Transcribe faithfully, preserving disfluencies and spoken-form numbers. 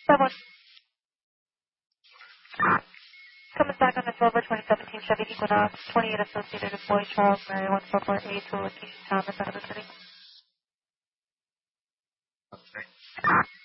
Someone coming back on the Silver twenty seventeen Chevy Equinox, twenty-eight Associated with Boyd Charles, Mary one four four eight to location Thomas out of the city. Okay.